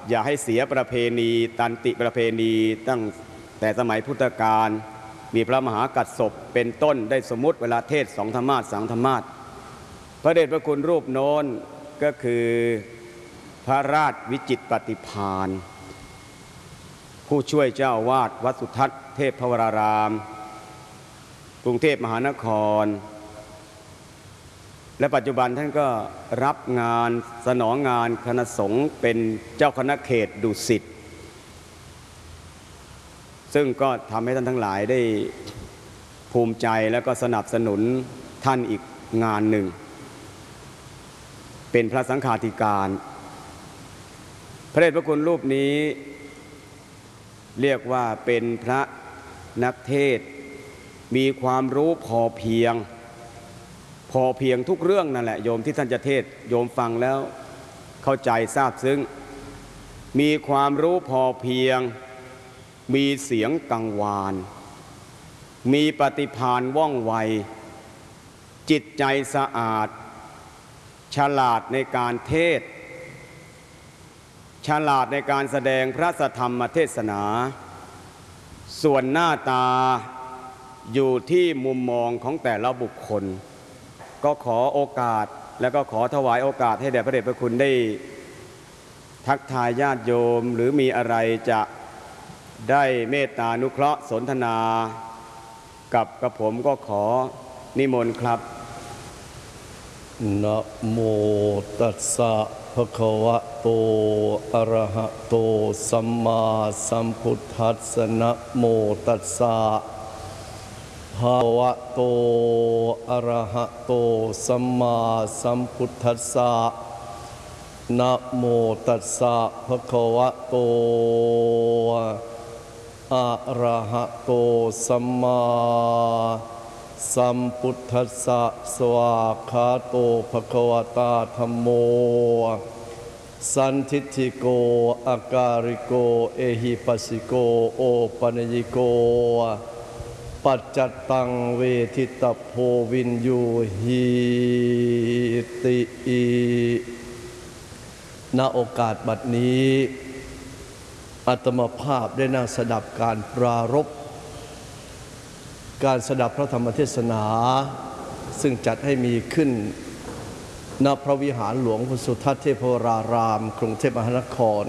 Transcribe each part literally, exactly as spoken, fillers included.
อย่าให้เสียประเพณีตันติประเพณีตั้งแต่สมัยพุทธกาลมีพระมหากัสสปเป็นต้นได้สมมุติเวลาเทศสองธรรมาสสามธรรมาสพระเดชพระคุณรูปโน้นก็คือพระราชวิจิตรปฏิภาณผู้ช่วยเจ้าวาดวัดสุทัศน์เทพวรารามกรุงเทพมหานครและปัจจุบันท่านก็รับงานสนองงานคณะสงฆ์เป็นเจ้าคณะเขตดุสิตซึ่งก็ทำให้ท่านทั้งหลายได้ภูมิใจและก็สนับสนุนท่านอีกงานหนึ่งเป็นพระสังฆาธิการพระเดชพระคุณรูปนี้เรียกว่าเป็นพระนักเทศน์มีความรู้พอเพียงพอเพียงทุกเรื่องนั่นแหละโยมที่ท่านจะเทศน์โยมฟังแล้วเข้าใจทราบซึ้งมีความรู้พอเพียงมีเสียงกังวานมีปฏิภาณว่องไวจิตใจสะอาดฉลาดในการเทศน์ฉลาดในการแสดงพระสัทธรรมเทศนาส่วนหน้าตาอยู่ที่มุมมองของแต่ละบุคคลก็ขอโอกาสแล้วก็ขอถวายโอกาสให้แด่พระเดชพระคุณได้ทักทายญาติโยมหรือมีอะไรจะได้เมตตานุเคราะห์สนทนากับกระผมก็ขอนิมนต์ครับนะโมตัสสะภะคะวะโตอะระหะโตสัมมาสัมพุทธัสสะนะโมตัสสะภะคะวะโตอะระหะโตสัมมาสัมพุทธัสสะนะโมตัสสะภะคะวะโตอะระหะโตสัมมาสัมพุทธัสสะสวากขาโตภควตาธัมโมสันทิฏฐิโกอาการิโกเอหิปัสสิโกโอปัญญิโกปัจจัตตังเวทิตโพวินยูหิติณโอกาสบัดนี้อาตมาภาพได้นั่งสดับการปรารภการสดับพระธรรมเทศนาซึ่งจัดให้มีขึ้นณพระวิหารหลวงพุทธสุทัศน์เทพวรารามกรุงเทพมหานคร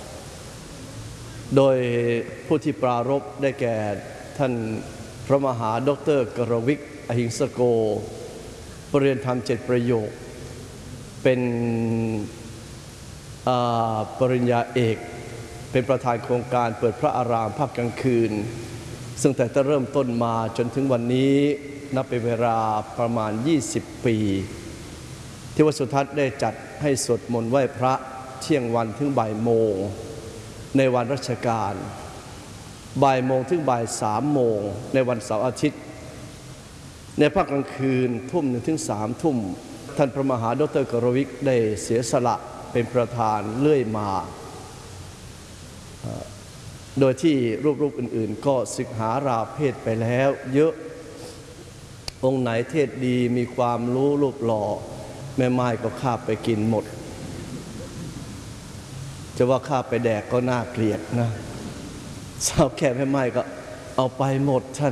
โดยผู้ที่ปรารภได้แก่ท่านพระมหาดร.กรวิกอหิงสโกปรริญญาธรรมเจ็ดประโยคเป็นปริญญาเอกเป็นประธานโครงการเปิดพระอารามภาคกลางคืนซึ่งแต่จะเริ่มต้นมาจนถึงวันนี้นับเป็นเวลาประมาณยี่สิบปีที่วัดสุทัศน์ได้จัดให้สวดมนต์ไหว้พระเที่ยงวันถึงบ่ายโมงในวันราชการบ่ายโมงถึงบ่ายสามโมงในวันเสาร์อาทิตย์ในภาคกลางคืนทุ่มหนึ่งถึงสามทุ่มท่านพระมหาดร.กรวิกได้เสียสละเป็นประธานเลื่อยมาโดยที่รูปๆอื่นๆก็ศึกษาราเพศไปแล้วเยอะองค์ไหนเทศดีมีความรู้รูปหล่อแม่ไม้ก็ข้าไปกินหมดจะว่าข้าไปแดกก็น่าเกลียดนะสาวแค่แม่ไม้ก็เอาไปหมดท่าน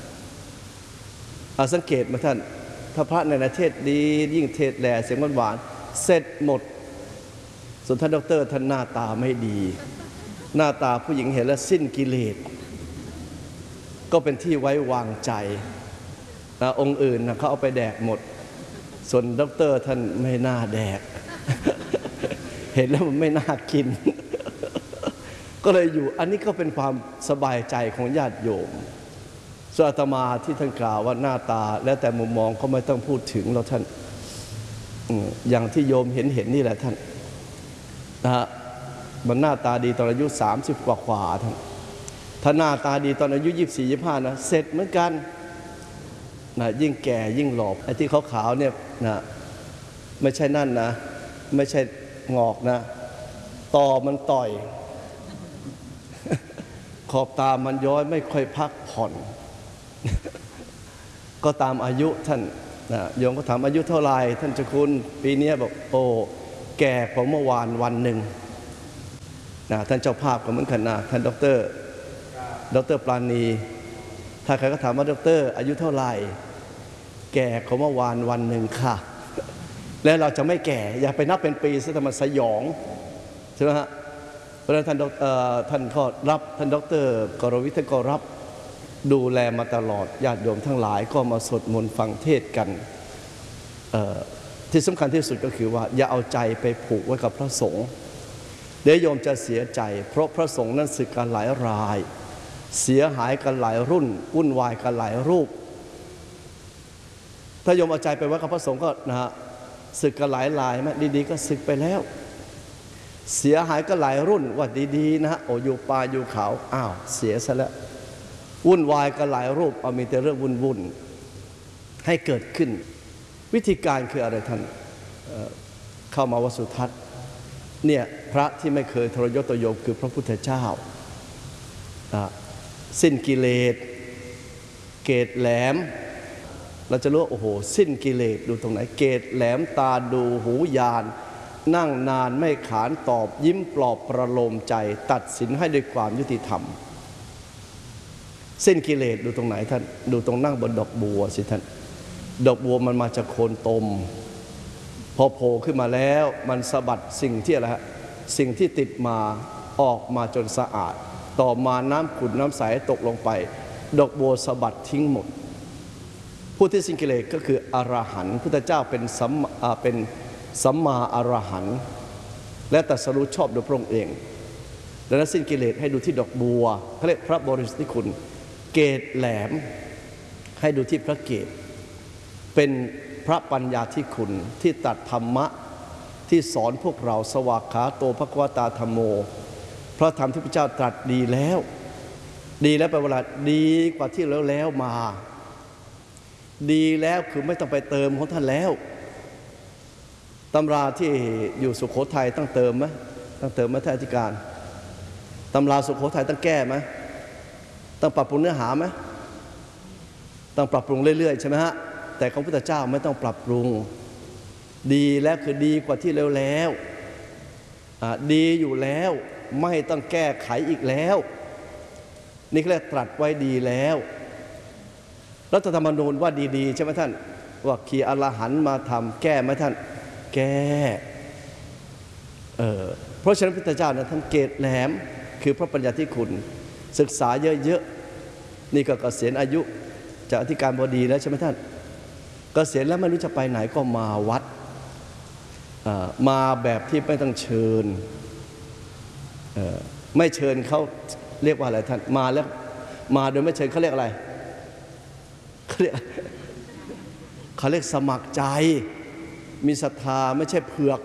เอาสังเกตมาท่านถ้าพระในประเทศดียิ่งเทศแหล่เสียงหวานๆเสร็จหมดส่วนท่านดอกเตอรท่านหน้าตาไม่ดีหน้าตาผู้หญิงเห็นแล้วสิ้นกิเลสก็เป็นที่ไว้วางใจนะองค์อื่นนะเขาเอาไปแดกหมดส่วนด็อกเตอร์ท่านไม่น่าแดก เห็นแล้วมันไม่น่ากิน ก็เลยอยู่อันนี้ก็เป็นความสบายใจของญาติโยมส่วนอาตมาที่ท่านกล่าวว่าหน้าตาแล้วแต่มุมมองเขาไม่ต้องพูดถึงเราท่านอย่างที่โยมเห็นเห็นนี่แหละท่านนะฮะมันหน้าตาดีตอนอายุสามสิบกว่ากว่าท่านถ้าหน้าตาดีตอนอายุยี่สิบสี่ยี่สิบห้านะเสร็จเหมือนกันนะยิ่งแก่ยิ่งหลอบไอ้ที่ขาวๆเนี่ยนะไม่ใช่นั่นนะไม่ใช่งอกนะตอมันต่อยขอบตามันย้อยไม่ค่อยพักผ่อนก็ตามอายุท่านนะโยมก็ถามอายุเท่าไรท่านเจ้าคุณปีนี้บอกโอ้แก่กว่าเมื่อวานวันหนึ่งนะท่านเจ้าภาพก็เหมือนกันนะท่านดรดรปราณีถ้าใครก็ถามว่าดรอายุเท่าไหร่แก่เขาเมื่อวานวันหนึ่งค่ะแล้วเราจะไม่แก่อย่าไปนับเป็นปีซะทำไมสยองใช่ไหมฮะเพราะฉะนั้นท่านท่านก็รับท่านดรกรวิทย์ท่านก็รับดูแลมาตลอดญาติโยมทั้งหลายก็มาสวดมนต์ฟังเทศกันที่สำคัญที่สุดก็คือว่าอย่าเอาใจไปผูกไว้กับพระสงฆ์เดี๋ยวโยมจะเสียใจเพราะพระสงฆ์นั้นสึกกันหลายรายเสียหายกันหลายรุ่นวุ่นวายกันหลายรูปถ้าโยมเอาใจไปไว้กับพระสงฆ์ก็นะฮะสึกกันหลายรายไหมดีๆก็สึกไปแล้วเสียหายก็หลายรุ่นว่าดีๆนะฮะโออยู่ป่าอยู่เขาอ้าวเสียซะแล้ววุ่นวายกันหลายรูปเอามีแต่เรื่องวุ่นๆให้เกิดขึ้นวิธีการคืออะไรท่าน เ, เข้ามาวัดสุทัศน์เนี่ยพระที่ไม่เคยทรยศต่อโยมคือพระพุทธเจ้าสิ้นกิเลสเกศแหลมเราจะรู้ว่าโอ้โหสิ้นกิเลสดูตรงไหนเกศแหลมตาดูหูยานนั่งนานไม่ขานตอบยิ้มปลอบประโลมใจตัดสินให้ด้วยความยุติธรรมสิ้นกิเลสดูตรงไหนท่านดูตรงนั่งบนดอกบัวสิท่านดอกบัวมันมาจากโคนตมพอโผล่ขึ้นมาแล้วมันสะบัดสิ่งที่อะไรฮะสิ่งที่ติดมาออกมาจนสะอาดต่อมาน้ำขุ่นน้ำใสตกลงไปดอกบัวสะบัดทิ้งหมดผู้ที่สิ้นกิเลสก็คืออรหันต์พุทธเจ้าเป็นสัมมาเป็นสัมมาอรหันต์และตรัสรู้ชอบโดยพระองค์เองดังนั้นสิ้นกิเลสให้ดูที่ดอกบัวเขาเรียกพระบริสุทธิคุณเกศแหลมให้ดูที่พระเกศเป็นพระปัญญาที่คุณที่ตรัสธรรมะที่สอนพวกเราสวากขาโตภควตาธัมโมพระธรรมที่พระเจ้าตรัสดีแล้วดีแล้วแปลว่าดีกว่าที่แล้วแล้วมาดีแล้วคือไม่ต้องไปเติมของท่านแล้วตำราที่อยู่สุโขทัยต้องเติมไหมต้องเติมไหมท่านอธิการตำราสุโขทัยต้องแก้ไหมต้องปรับปรุงเนื้อหาไหมต้องปรับปรุงเรื่อยๆใช่ไหมฮะแต่ของพระพุทธเจ้าไม่ต้องปรับปรุงดีแล้วคือดีกว่าที่แล้วแล้วดีอยู่แล้วไม่ต้องแก้ไขอีกแล้วนี่เรียกตรัสไว้ดีแล้วรัฐธรรมนูญว่าดีๆใช่ไหมท่านว่าขีอรหันต์มาทำแก้ไหมท่านแก้เออเพราะฉะนั้นพระพุทธเจ้านะท่านเกศแหลมคือพระปัญญาธิคุณศึกษาเยอะๆนี่ก็เกษียณอายุจากอธิการบดีแล้วใช่ไหมท่านเกษียณแล้วไม่รู้จะไปไหนก็มาวัดมาแบบที่ไม่ต้องเชิญไม่เชิญเขาเรียกว่าอะไรท่านมาแล้วมาโดยไม่เชิญเขาเรียกอะไรเขาเรียกเขาเรียกสมัครใจมีศรัทธาไม่ใช่เผือก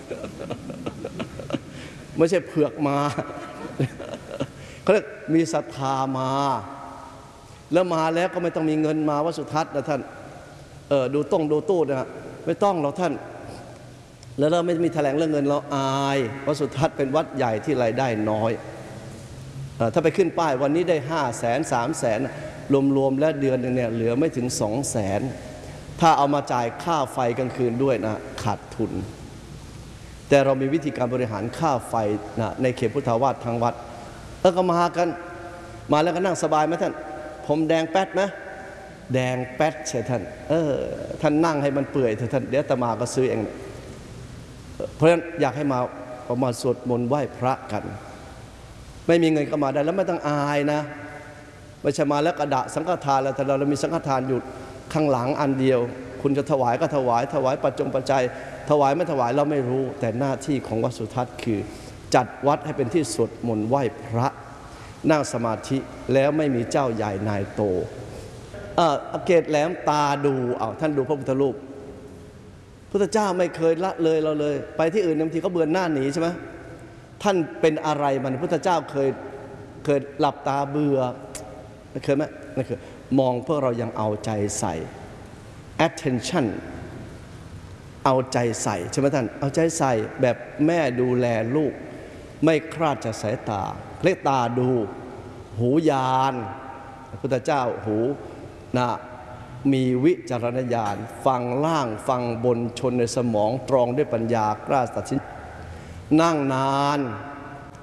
ไม่ใช่เผือกมาเขาเรียกมีศรัทธามาแล้วมาแล้วก็ไม่ต้องมีเงินมาวัดสุทัศน์นะท่านเออดูต้องดูตู้นะไม่ต้องหรอกท่านแล้วเราไม่มีแถลงเรื่องเงินเราอายวัดสุทัศน์เป็นวัดใหญ่ที่รายได้น้อยถ้าไปขึ้นป้ายวันนี้ได้ห้าแสนสามแสนรวมๆแล้วเดือนนึงเนี่ยเหลือไม่ถึงสองแสนถ้าเอามาจ่ายค่าไฟกลางคืนด้วยนะขาดทุนแต่เรามีวิธีการบริหารค่าไฟนะในเขตพุทธาวาสทางวัดเออก็มากันมาแล้วก็นั่งสบายไหมท่านผมแดงแป๊ดไหมแดงแป๊ดใช่ท่านเออท่านนั่งให้มันเปื่อยเถอะท่านเดี๋ยวอาตมาก็ซื้อเองเพราะฉะนั้นอยากให้มาประมาณสวดมนต์ไหว้พระกันไม่มีเงินก็มาได้แล้วไม่ต้องอายนะไม่ใช่มาแล้วกระดาษสังฆทานแล้วแต่เรามีสังฆทานอยู่ข้างหลังอันเดียวคุณจะถวายก็ถวายถวายปัจจงปัจจัยถวายไม่ถวายเราไม่รู้แต่หน้าที่ของวัดสุทัศน์คือจัดวัดให้เป็นที่สวดมนต์ไหว้พระนั่งสมาธิแล้วไม่มีเจ้าใหญ่นายโตเออเกศแหลมตาดูเอาท่านดูพระพุทธรูปพุทธเจ้าไม่เคยละเลยเราเลยไปที่อื่นบางทีก็เบือนหน้าหนีใช่ไหมท่านเป็นอะไรมันพุทธเจ้าเคยเคยหลับตาเบื่อไม่เคยไหมไม่เคยมองเพื่อเรายังเอาใจใส่ attention เอาใจใส่ใช่ไหมท่านเอาใจใส่แบบแม่ดูแลลูกไม่คลาดจากสายตาเรียกตาดูหูยานพุทธเจ้าหูนะมีวิจารณญาณฟังล่างฟังบนชนในสมองตรองด้วยปัญญากล้าตัดสินนั่งนาน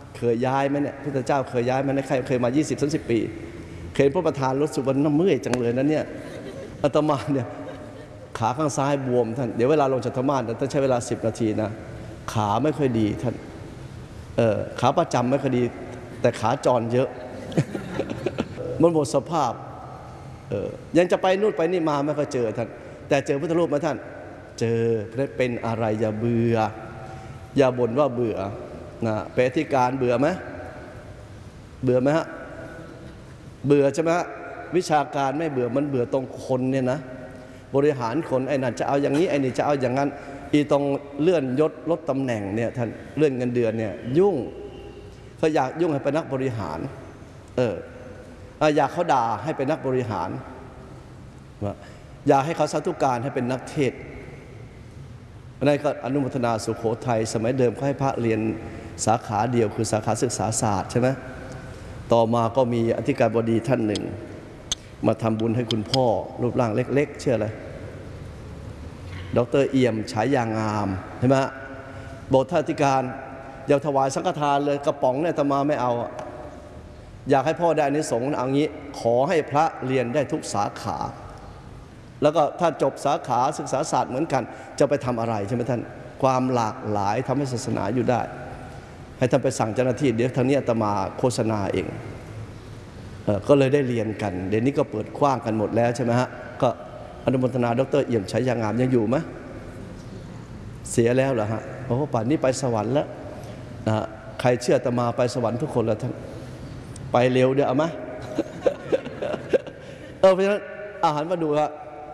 เคยย้ายไหมเนี่ยพระเจ้าเคยย้ายไหมเนี่ยใครเคยมา ยี่สิบถึงสิบ ปีเคยพระประธานรถสุวรรณเมื่อยจังเลยนะเนี่ยอาตมาเนี่ยขาข้างซ้ายบวมท่านเดี๋ยวเวลาลงจากธรรมาสท่านใช้เวลาสิบนาทีนะขาไม่ค่อยดีท่านเออขาประจำไม่ค่อยดีแต่ขาจรเยอะ มันหมดสภาพเออยังจะไปนู่นไปนี่มาไม่ค่อยเจอท่านแต่เจอพุทธรูปไหมท่านเจอเป็นอะไรอย่าเบื่ออย่าบ่นว่าเบื่อนะเปรติการเบื่อไหมเบื่อไหมฮะเบื่อใช่ไหมฮะวิชาการไม่เบื่อมันเบื่อตรงคนเนี่ยนะบริหารคนไอ้นั่นจะเอาอย่างนี้ไอ้นี่จะเอาอย่างนั้นอีตรงเลื่อนยศลดตำแหน่งเนี่ยท่านเลื่อนเงินเดือนเนี่ยยุ่งเขาอยากยุ่งให้เป็นนักบริหารเอออยากเขาด่าให้เป็นนักบริหารอยากให้เขาสาธุการให้เป็นนักเทศนั่นก็อนุโมทนาสุโขทัยสมัยเดิมเขาให้พระเรียนสาขาเดียวคือสาขาศึกษาศาสตร์ใช่ไหมต่อมาก็มีอธิการบดีท่านหนึ่งมาทำบุญให้คุณพ่อรูปร่างเล็กๆเชื่ออะไรดร.เอี่ยมฉายางามใช่ไหมบอกท่านอธิการอย่าถวายสังฆทานเลยกระป๋องเนี่ยอาตมาไม่เอาอยากให้พ่อได้อานิสงส์เอางี้ขอให้พระเรียนได้ทุกสาขาแล้วก็ถ้าจบสาขาศึกษาศาสตร์เหมือนกันจะไปทำอะไรใช่ไหมท่านความหลากหลายทำให้ศาสนาอยู่ได้ให้ท่านไปสั่งเจ้าหน้าที่เดี๋ยวทางนี้อาตมาโฆษณาเองเออก็เลยได้เรียนกันเดี๋ยวนี้ก็เปิดกว้างกันหมดแล้วใช่ไหมฮะก็อนุโมทนาดร.เอี่ยมฉายางามยังอยู่ไหมเสียแล้วเหรอฮะโอ้ป่านนี้ไปสวรรค์แล้วนะฮะใครเชื่ออาตมาไปสวรรค์ทุกคนแล้วท่านไปเร็วเดี๋ยวเอาไหม เออเพราะฉะนั้นอาหารมาดูว่า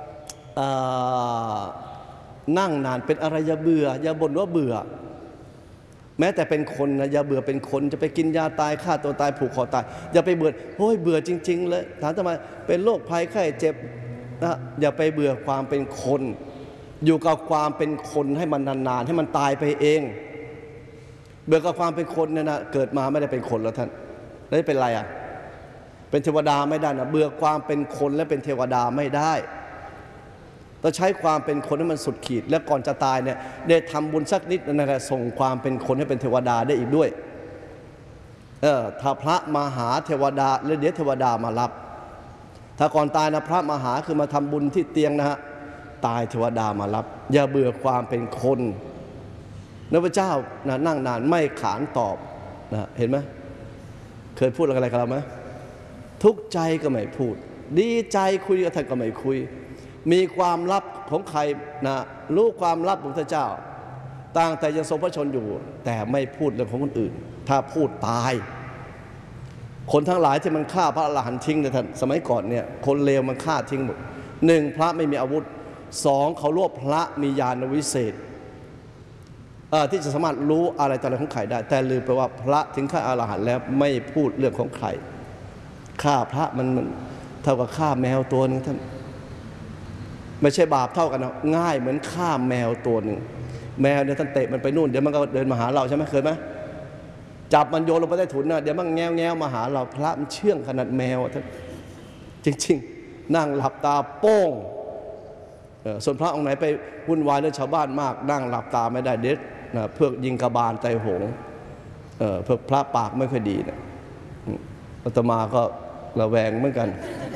นั่งนานเป็นอะไรอย่าเบื่ออย่าบ่นว่าเบื่อแม้แต่เป็นคนนะอย่าเบื่อเป็นคนจะไปกินยาตายฆ่าตัวตายผูกคอตายอย่าไปเบื่อโอ้ยเบื่อจริงๆเลยถามทำไมเป็นโรคภัยไข้เจ็บนะอย่าไปเบื่อความเป็นคนอยู่กับความเป็นคนให้มันนานๆให้มันตายไปเองเบื่อกับความเป็นคนเนี่ยนะเกิดมาไม่ได้เป็นคนแล้วท่านแล้วเป็นอะไรอ่ะเป็นเทวดาไม่ได้นะเบื่อความเป็นคนและเป็นเทวดาไม่ได้ต้องใช้ความเป็นคนให้มันสุดขีดและก่อนจะตายเนี่ยได้ทำบุญสักนิดนั่นแหละส่งความเป็นคนให้เป็นเทวดาได้อีกด้วยเออถ้าพระมาหาเทวดาแล้วเดี๋ยวเทวดามารับถ้าก่อนตายนะพระมาหาคือมาทำบุญที่เตียงนะฮะตายเทวดามารับอย่าเบื่อความเป็นคนพระเจ้านะนั่งนานไม่ขานตอบนะเห็นไหมเคยพูดอะไรกับเราไหมทุกใจก็ไม่พูดดีใจคุยกับท่านก็ไม่คุยมีความลับของใครนะรู้ความลับของพระเจ้าต่างแต่ยังทรงพระชนอยู่แต่ไม่พูดเรื่องของคนอื่นถ้าพูดตายคนทั้งหลายที่มันฆ่าพระอรหันต์ทิ้งเนี่ยท่านสมัยก่อนเนี่ยคนเลวมันฆ่าทิ้งหมดหนึ่งพระไม่มีอาวุธสองเขารวบพระมีญาณวิเศษที่จะสามารถรู้อะไรต่ออะไรของใครได้แต่ลืมไปว่าพระถึงฆ่าอรหันต์แล้วไม่พูดเรื่องของใครฆ่าพระมันมันเท่ากับฆ่าแมวตัวหนึ่งท่านไม่ใช่บาปเท่ากันนะง่ายเหมือนฆ่าแมวตัวหนึ่งแมวเนี่ยท่านเตะมันไปนู่นเดี๋ยวมันก็เดินมาหาเราใช่ไหมเคยไหมจับมันโยนลงไปใต้ถุนนะเดี๋ยวมันแง่วแง่วมาหาเราพระมันเชื่องขนาดแมวท่านจริงๆนั่งหลับตาโป้งส่วนพระองค์ไหนไปวุ่นวายเรื่องชาวบ้านมากนั่งหลับตาไม่ได้เด็ดนะเพื่อยิงกระบาลไตหงเพื่อพระปากไม่ค่อยดีนะอาตมาก็ระแวงเหมือนกัน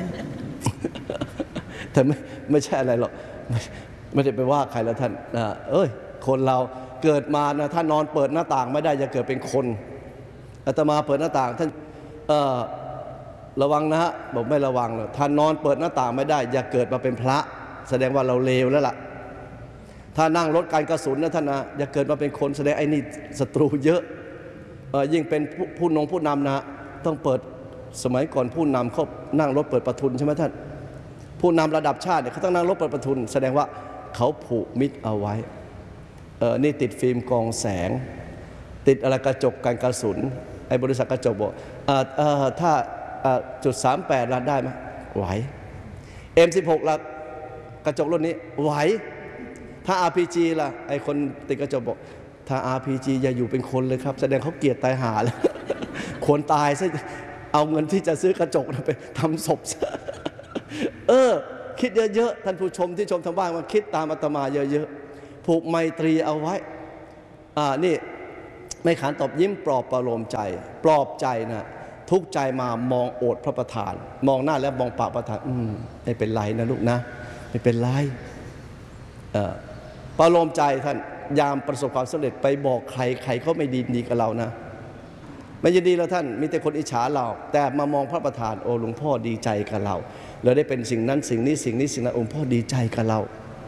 แต่ไม่ไม่ใช่อะไรหรอกไม่ไม่ได้ไปว่าใครแล้วท่านนะเอ้ยคนเราเกิดมานะถ้านอนเปิดหน้าต่างไม่ได้จะเกิดเป็นคนอาตมาเปิดหน้าต่างท่านเอ่อระวังนะฮะบอกไม่ระวังเลยท่านนอนเปิดหน้าต่างไม่ได้อย่าเกิดมาเป็นพระแสดงว่าเราเลวแล้วล่ะถ้านั่งรถการกระสุนนะท่านนะอย่าเกิดมาเป็นคนแสดงไอ้นี่ศัตรูเยอะเอ่อยิ่งเป็นผู้นงผู้นำนะต้องเปิดสมัยก่อนผู้นำเขานั่งรถเปิดประทุนใช่ไหมท่านผู้นำระดับชาติเนี่ยเขาต้องนั่งรถเปิดประทุนแสดงว่าเขาผูกมิตรเอาไว้เออนี่ติดฟิล์มกรองแสงติดอะไรกระจกการกระสุนไอ้บริษัทกระจกบอกเออเออถ้าจุดสามแปดละได้ไหมไหว เอ็ม สิบหก ละกระจกรุ่นนี้ไหวถ้า อาร์ พี จี ล่ะไอ้คนติดกระจกบอกถ้า อาร์ พี จี อย่าอยู่เป็นคนเลยครับแสดงเขาเกลียดตายหาแล้วควรตายซะเอาเงินที่จะซื้อกระจกไปทำศพเออคิดเยอะๆท่านผู้ชมที่ชมทางบ้านมาคิดตามอาตมาเยอะๆผูกไมตรีเอาไว้อ่านี่ไม่ขานตอบยิ้มปลอบประโลมใจปลอบใจนะทุกข์ใจมามองโอดพระประธาน มองหน้าแล้วมองปากประธานอืมไม่เป็นไรนะลูกนะไม่เป็นไรเอ่อประโลมใจท่านยามประสบความสำเร็จไปบอกใครใครเขาไม่ดีดีกับเรานะไม่ยินดีแล้วท่านมีแต่คนอิจฉาเราแต่มามองพระประธานโอ้หลวงพ่อดีใจกับเราเราได้เป็นสิ่งนั้นสิ่งนี้สิ่งนี้สิ่งนั้นองค์พ่อดีใจกับเรา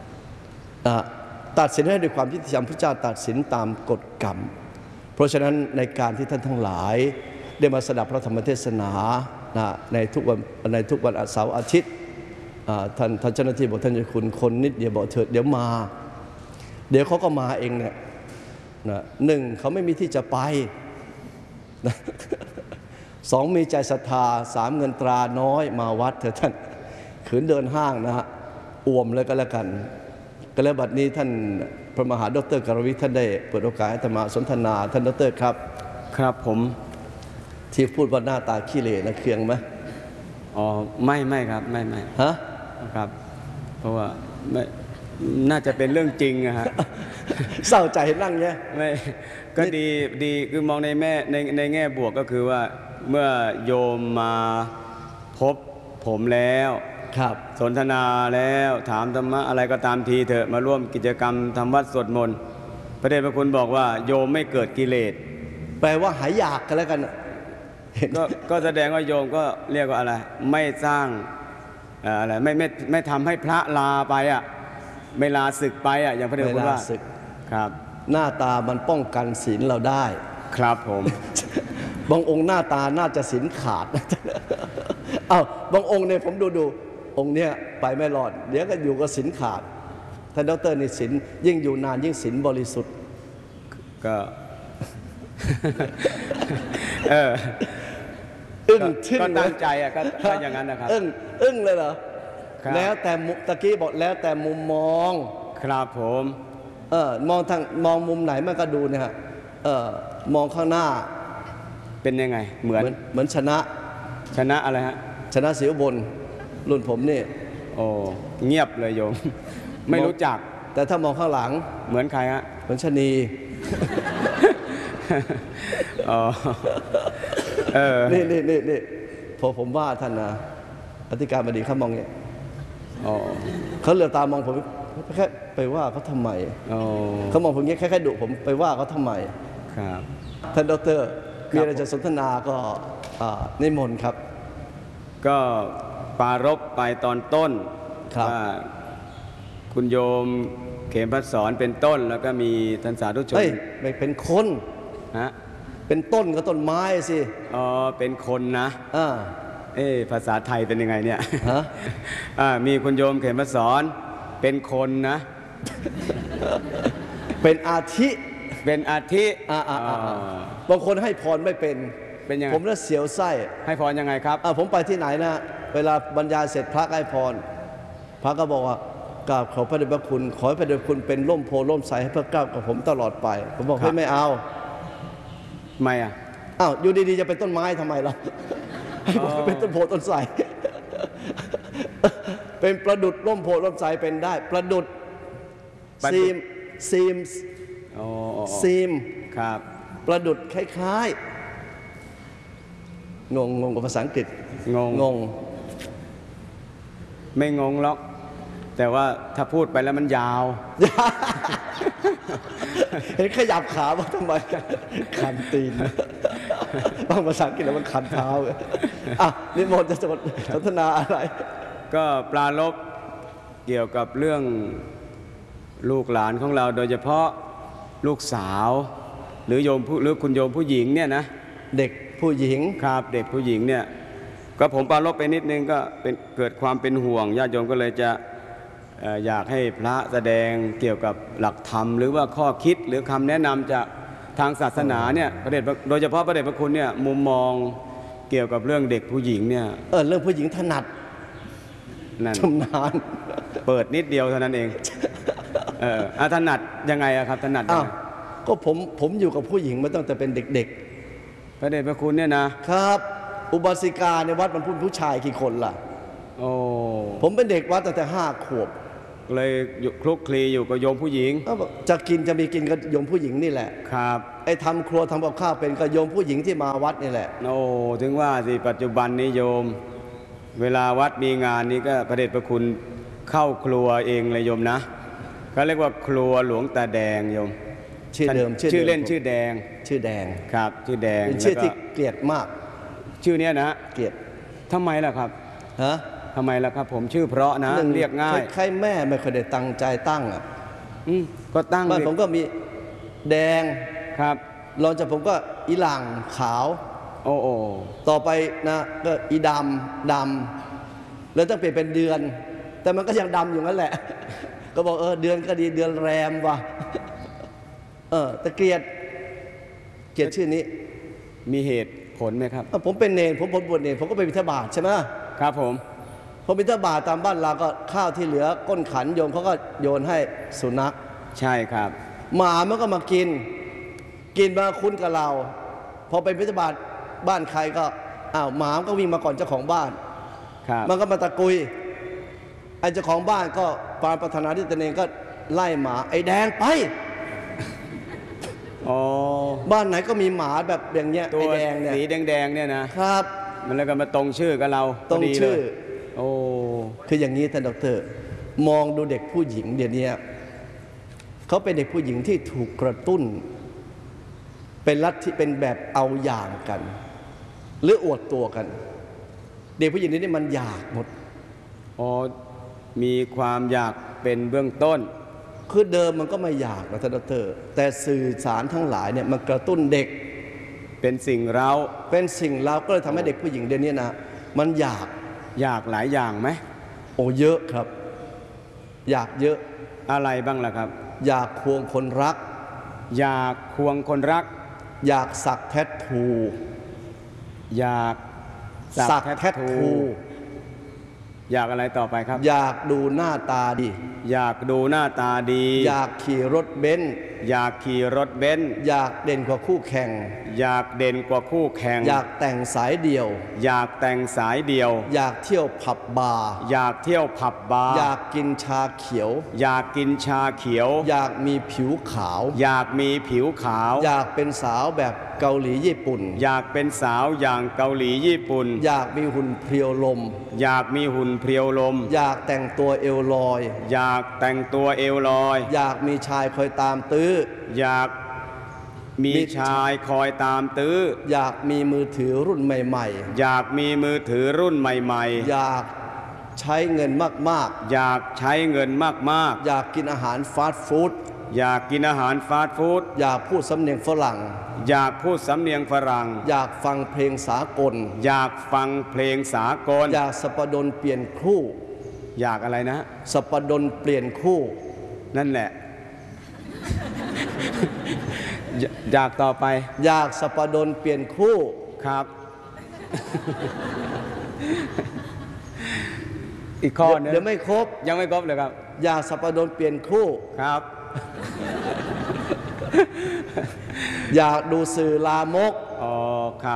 ตัดสินให้ด้วยความยุติธรรมพระเจ้าตัดสินตามกฎกรรมเพราะฉะนั้นในการที่ท่านทั้งหลายได้มาสดับพระธรรมเทศนาในทุกวันในทุกวันเสาร์อาทิตย์ท่านท่านเจ้าหน้าที่บอกท่านจะคุณคนนิดเดียวบอกเถิดเดี๋ยวมาเดี๋ยวเขาก็มาเองเนี่ยนะหนึ่งเขาไม่มีที่จะไปนะสองมีใจศรัทธาสามเงินตราน้อยมาวัดเถอะท่านขืนเดินห้างนะฮะอ่วมเลยก็แล้วกันก็แล้วบัดนี้ท่านพระมหาดรกรวิทย์ท่านได้เปิดโอกาสให้ธรรมาสนทนาท่านดรครับครับผมที่พูดว่าหน้าตาขี้เหร่นะเคืองไหมอ๋อไม่ไม่ครับไม่ไม่ฮะครับเพราะว่าไม่น่าจะเป็นเรื่องจริงอะฮะเศร้าใจนั่งเนี่ยไม่ก็ดีดีคือมองในแม่ในในแง่บวกก็คือว่าเมื่อโยมมาพบผมแล้วครับสนทนาแล้วถามธรรมะอะไรก็ตามทีเถอะมาร่วมกิจกรรมทำวัดสวดมนต์พระเดชพระคุณบอกว่าโยมไม่เกิดกิเลสแปลว่าหายอยากกันแล้วกันก็ก็แสดงว่าโยมก็เรียกว่าอะไรไม่สร้างอะไรไม่ไม่ไม่ทำให้พระลาไปอ่ะไม่ลาศึกไปอ่ะอย่างพระเดชพระคุณว่าครับหน้าตามันป้องกันศีลเราได้ครับผมบางองค์หน้าตาน่าจะศีลขาดเอ้าบางองค์เนี่ยผมดูดูองค์เนี้ยไปไม่รอดเดี๋ยวก็อยู่กับศีลขาดท่านดรนี่ศีลยิ่งอยู่นานยิ่งศีลบริสุทธิ์ก็เอออึ้งทึ่งก็ตั้งใจอ่ะก็อย่างนั้นนะครับอึ้งอึ้งเลยเหรอแล้วแต่ตะกี้บอกแล้วแต่มุมมองครับผมเออมองทางมองมุมไหนมันก็ดูเนี่ยฮะเออมองข้างหน้าเป็นยังไงเหมือนเหมือนชนะชนะอะไรฮะชนะสีอุบลรุ่นผมนี่โอ้เงียบเลยโยมไม่รู้จักแต่ถ้ามองข้างหลังเหมือนใครฮะเหมือนชนีอ๋อเออนี่นี่นี่นี่พอผมว่าท่านนะอธิการบดีเขามองเนี่ยเขาเหลือตามองผมแค่ไปว่าเขาทำไมเขามองผมแค่แค่ดุผมไปว่าเขาทำไมครับท่านดรมีอะไรจะสนทนาก็นิมนต์ครับก็ปารภไปตอนต้นว่าคุณโยมเขมพัฒสอนเป็นต้นแล้วก็มีท่านสาธุชนไม่เป็นคนฮะเป็นต้นก็ต้นไม้สิอ๋อเป็นคนนะอ่าเอ๊ภาษาไทยเป็นยังไงเนี่ยฮะอ่ามีคุณโยมเขมพัฒสอนเป็นคนนะเป็นอาทิเป็นอาทิอ่าอ่าบางคนให้พรไม่เป็นเป็นยังไงผมน่าเสียวไส้ให้พรยังไงครับอ่าผมไปที่ไหนนะเวลาบรรยายเสร็จพระให้พรพระก็บอกว่ากราบขอพระเดชพระคุณขอให้พระเดชพระคุณเป็นร่มโพล่มใสให้พระเจ้ากับผมตลอดไปผมบอกให้ไม่เอาไม่อ่ะอ้าวอยู่ดีๆจะเป็นต้นไม้ทำไมล่ะให้บอกเป็นต้นโพต้นไทรเป็นประดุจร่มโพล่มไทรเป็นได้ประดุจซีมซีมซีมครับประดุจคล้ายๆงงงงกับภาษาอังกฤษงงงงไม่งงหรอกแต่ว่าถ้าพูดไปแล้วมันยาวเห็นขยับขาว่าทำไมคันตีนบางภาษาอังกฤษแล้วมันคันเท้าอ่ะนิมนต์จะสนทนาอะไรก็ปราลภเกี่ยวกับเรื่องลูกหลานของเราโดยเฉพาะลูกสาวหรือโยมผู้หรือคุณโยมผู้หญิงเนี่ยนะเด็กผู้หญิงครับเด็กผู้หญิงเนี่ยก็ผมปราลภไปนิดนึงก็เป็นเกิดความเป็นห่วงญาติโยมก็เลยจะอยากให้พระแสดงเกี่ยวกับหลักธรรมหรือว่าข้อคิดหรือคำแนะนำจากทางศาสนาเนี่ยพระเดชโดยเฉพาะพระเดชพระคุณเนี่ยมุมมองเกี่ยวกับเรื่องเด็กผู้หญิงเนี่ยเออเรื่องผู้หญิงถนัดนั่นชำนาญเปิดนิดเดียวเท่านั้นเองเออถนัดยังไงอะครับถนัดยังไงก็ผมผมอยู่กับผู้หญิงมาตั้งแต่เป็นเด็กๆพระเดชพระคุณเนี่ยนะครับอุบาสิกาในวัดมันพูดผู้ชายกี่คนล่ะโอ้ผมเป็นเด็กวัดตั้งแต่ห้าขวบเลยอยู่คลุกคลีอยู่กับโยมผู้หญิงก็บอกจะกินจะมีกินก็โยมผู้หญิงนี่แหละครับไอ้ทำครัวทำกับข้าวเป็นก็โยมผู้หญิงที่มาวัดนี่แหละโอ้ถึงว่าสิปัจจุบันนี้โยม เวลาวัดมีงานนี้ก็พระเดชพระคุณเข้าครัวเองเลยโยมนะก็เรียกว่าครัวหลวงตาแดงโยมชื่อเดิมชื่อเล่นชื่อแดงชื่อแดงครับชื่อแดงเป็นชื่อแล้วก็ที่เกลียดมากชื่อเนี้ยนะเกลียดทำไมล่ะครับฮะทำไมล่ะครับ ผมชื่อเพราะนะหนึ่งเรียกง่ายใครแม่ไม่เคยได้ตั้งใจตั้งอ่ะอืมก็ตั้งบ้านเด็กผมก็มีแดงครับรองจากผมก็อีหลังขาวโอ้โอ้ต่อไปนะก็อีดำดำแล้วต้องเปลี่ยนเป็นเดือน แต่มันก็ยังดำอยู่นั่นแหละ ก็บอกเออเดือนก็ดีเดือนแรมว่ะ เออแต่เกลียดเกลียดชื่อนี้มีเหตุผลไหมครับอ่ะผมเป็นเนรผมผมบวชเนรผมก็ไปบิณฑบาตใช่ไหมครับผมพอบิณฑบาตตามบ้านเราก็ข้าวที่เหลือก้นขันโยมเขาก็โยนให้สุนัขใช่ครับหมามันก็มากิน กินมาคุ้นกับเรา พอไปบิณฑบาตบ้านใครก็อ้าวหมามันก็วิ่งมาก่อนเจ้าของบ้านครับมันก็มาตะกุยไอ้เจ้าของบ้านก็ปานปรารถนาที่ตนเองก็ไล่หมาไอ้แดงไปอ๋อบ้านไหนก็มีหมาแบบอย่างเงี้ยตัวไอ้แดงเนี่ยสีแดงๆเนี่ยนะครับมันแล้วก็มาตรงชื่อกับเราตรงพดีเลยชื่อโอ้คืออย่างนี้ท่านดอกเตอรมองดูเด็กผู้หญิงเดี๋ยวนี้เขาเป็นเด็กผู้หญิงที่ถูกกระตุ้น เป็นลัทธิเป็นแบบเอาอย่างกัน หรืออวดตัวกัน เด็กผู้หญิงนี่มันอยากหมดอ๋อมีความอยากเป็นเบื้องต้นคือเดิมมันก็ไม่อยากนะท่านดอกเตอรแต่สื่อสารทั้งหลายเนี่ยมันกระตุ้นเด็กเป็นสิ่งเราเป็นสิ่งเราก็เลยทำให้เด็กผู้หญิงเดี๋ยวนี้นะมันอยากอยากหลายอย่างไหมโอ้เยอะครับ อยากเยอะอะไรบ้างล่ะครับอยากควงคนรักอยากควงคนรักอยากสักแทททูอยากสักแทททูอยากอะไรต่อไปครับอยากดูหน้าตาดีอยากดูหน้าตาดีอยากขี่รถเบนซ์อยากขี่รถเบนซ์อยากเด่นกว่าคู่แข่งอยากเด่นกว่าคู่แข่งอยากแต่งสายเดี่ยวอยากแต่งสายเดียวอยากเที่ยวผับบาร์อยากเที่ยวผับบาร์อยากกินชาเขียวอยากกินชาเขียวอยากมีผิวขาวอยากมีผิวขาวอยากเป็นสาวแบบเกาหลีญี่ปุ่นอยากเป็นสาวอย่างเกาหลีญี่ปุ่นอยากมีหุ่นเพรียวลมอยากมีหุ่นเพรียวลมอยากแต่งตัวเอวลอยอยากแต่งตัวเอวลอยอยากมีชายคอยตามตื้ออยากมีมีชายคอยตามตื้ออยากมีมือถือรุ่นใหม่อยากมีมือถือรุ่นใหม่ๆ อยากใช้เงินมากๆ อยากใช้เงินมากๆ อยากกินอาหารฟาสต์ฟู้ดๆ อยากกินอาหารฟาสต์ฟู้ดอยากพูดสำเนียงฝรั่งอยากพูดสำเนียงฝรั่งอยากฟังเพลงสากลอยากฟังเพลงสากลอยากสปดลเปลี่ยนคู่อยากอะไรนะสปดลเปลี่ยนคู่นั่นแหละ อยอยากต่อไปอยากสปดลเปลี่ยนคู่ครับ อีกข้อหนึงเดี๋ยวไม่ครบยังไม่ครบเลยครับอยากสปดลเปลี่ยนคู่ครับอยากดูสื่อลามกอ๋อครับ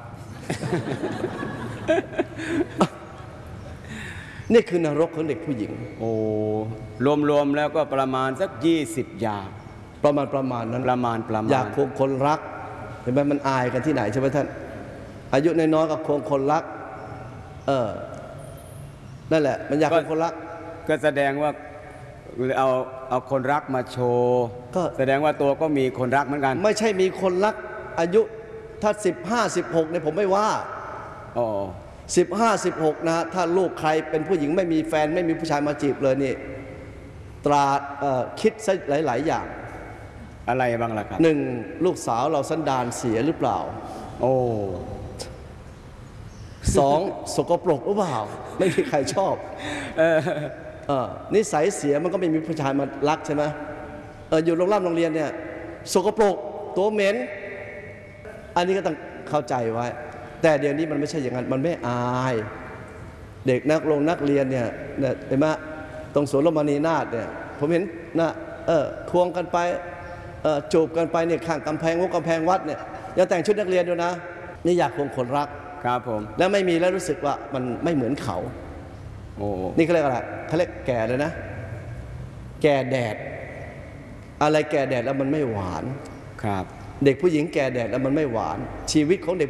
นี่คือนรกของเด็กผู้หญิงโอ้รวมๆแล้วก็ประมาณสักยี่สิบอย่างประมาณประมาณนั้นประมาณประมาณอยากควงคนรักเห็นไหมมันอายกันที่ไหนใช่ไหมท่าน อายุน้อยๆก็ควงคนรัก เออ นั่นแหละ มันอยากควงคนรักก็แสดงว่าเอาเอาคนรักมาโชว์ก็แสดงว่าตัวก็มีคนรักเหมือนกันไม่ใช่มีคนรัก อายุถ้าสิบห้าสิบหกเนี่ยผมไม่ว่าอ๋อสิบห้าสิบหกนะถ้าลูกใครเป็นผู้หญิงไม่มีแฟนไม่มีผู้ชายมาจีบเลยนี่ตราเอ่อคิดซะหลาย ๆ อย่างอะไรบ้างล่ะครับหนึ่งลูกสาวเราสันดานเสียหรือเปล่าโอ้สองสกปรกหรือเปล่า ไม่มีใครชอบเออเออนิสัยเสียมันก็ไม่มีผู้ชายมารักใช่ไหมเอออยู่โรงเรียนโรงเรียนเนี่ยสกปรกตัวเหม็น อันนี้ก็ต้องเข้าใจไว้ แต่เดี๋ยวนี้มันไม่ใช่อย่างนั้นมันไม่อาย เด็กนักลงนักเรียนเนี่ยเนี่ยเห็นไหมตรงสวนลมณีนาถเนี่ยผมเห็นนะเออควงกันไปเออจูบกันไปเนี่ยข้างกำแพงวัดกำแพงวัดเนี่ยยังแต่งชุดนักเรียนอยู่นะนี่อยากควงคนรักครับผมแล้วไม่มีแล้วรู้สึกว่ามันไม่เหมือนเขาโอ้นี่เขาเรียกอะไรเขาเรียกแก่เลยนะแก่แดด อะไรแก่แดดแล้วมันไม่หวานครับเด็กผู้หญิงแก่แดดแล้วมันไม่หวาน ชีวิตของเด็ก